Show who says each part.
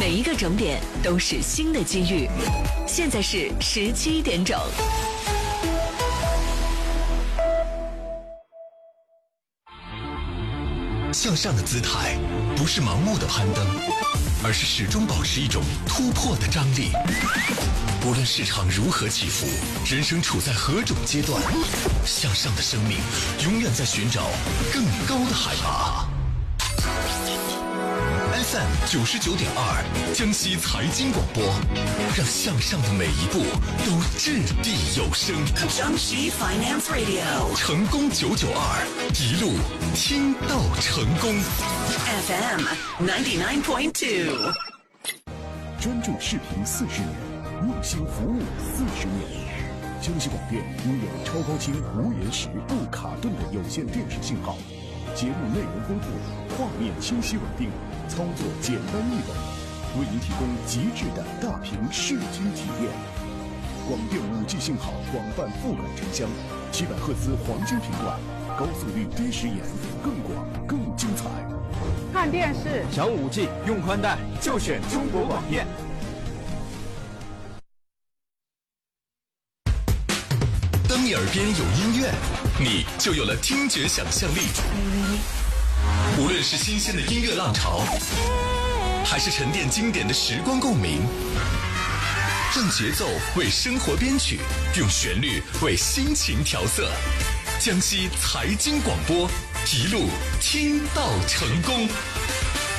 Speaker 1: 每一个整点都是新的机遇。现在是17点整。
Speaker 2: 向上的姿态不是盲目的攀登，而是始终保持一种突破的张力。无论市场如何起伏，人生处在何种阶段，向上的生命永远在寻找更高的海拔。FM 99.2江西财经广播，让向上的每一步都掷地有声。
Speaker 3: 江西 Finance Radio
Speaker 2: 成功992，一路听到成功。
Speaker 3: FM 99.2。
Speaker 4: 专注视频40年，用心服务40年。江西广电拥有超高清无延时、不卡顿的有线电视信号，节目内容丰富，画面清晰稳定，操作简单易懂，为您提供极致的大屏视听体验。广电5G 信号广泛覆盖城乡，700赫兹黄金频段，高速率低时延，更广更精彩。
Speaker 5: 看电视
Speaker 6: 想5G 用宽带就选中国广电。
Speaker 2: 当你耳边有音乐，你就有了听觉想象力。无论是新鲜的音乐浪潮，还是沉淀经典的时光共鸣，让节奏为生活编曲，用旋律为心情调色。江西财经广播，一路听到成功。